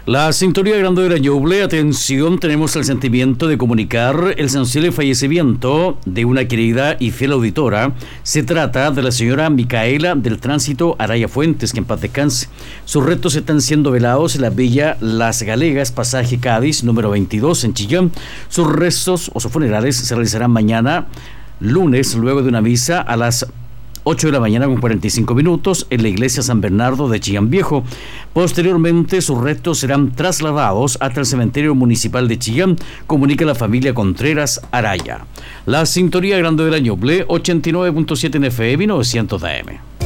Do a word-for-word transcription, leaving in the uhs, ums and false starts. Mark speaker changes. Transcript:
Speaker 1: La sintonía grande de la Ñuble, atención, tenemos el sentimiento de comunicar el sensible fallecimiento de una querida y fiel auditora. Se trata de la señora Micaela del Tránsito Araya Fuentes, que en paz descanse. Sus restos están siendo velados en la villa Las Galegas, pasaje Cádiz, número veintidós, en Chillán. Sus restos o sus funerales se realizarán mañana, lunes, luego de una misa a las ocho de la mañana con cuarenta y cinco minutos en la iglesia San Bernardo de Chillán Viejo. Posteriormente, sus restos serán trasladados hasta el cementerio municipal de Chillán, comunica la familia Contreras Araya. La sintonía grande del año, Ble ochenta y nueve punto siete en F M y novecientos A M.